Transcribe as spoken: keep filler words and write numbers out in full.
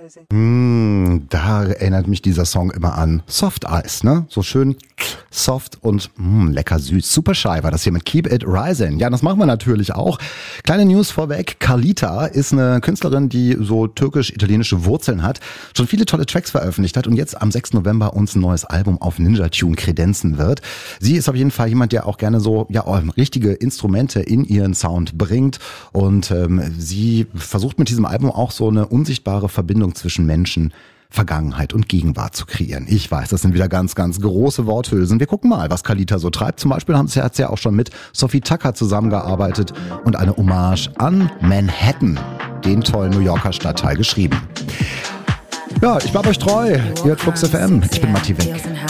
Mm, da erinnert mich dieser Song immer an Soft Eis, ne? So schön soft und mm, lecker süß. Super Shy war das hier mit Keep It Rising. Ja, das machen wir natürlich auch. Kleine News vorweg. Carlita ist eine Künstlerin, die so türkisch-italienische Wurzeln hat, schon viele tolle Tracks veröffentlicht hat und jetzt am sechsten November uns ein neues Album auf Ninja Tune kredenzen wird. Sie ist auf jeden Fall jemand, der auch gerne so ja richtige Instrumente in ihren Sound bringt und ähm, sie versucht mit diesem Album auch so eine unsichtbare Verbindung zwischen Menschen, Vergangenheit und Gegenwart zu kreieren. Ich weiß, das sind wieder ganz, ganz große Worthülsen. Wir gucken mal, was Carlita so treibt. Zum Beispiel haben sie jetzt ja auch schon mit Sophie Tucker zusammengearbeitet und eine Hommage an Manhattan, den tollen New Yorker Stadtteil, geschrieben. Ja, ich bleib euch treu. Ihr hört Flux F M. Ich bin Matti Wenk.